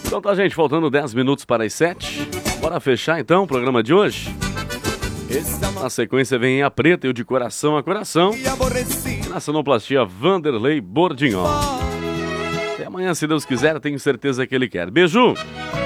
Então tá, gente, faltando 10 minutos para as 7. Bora fechar então o programa de hoje? Na sequência vem a Preta e o De Coração a Coração. E na sonoplastia, Vanderlei Bordignon. Até amanhã, se Deus quiser, tenho certeza que ele quer. Beijo!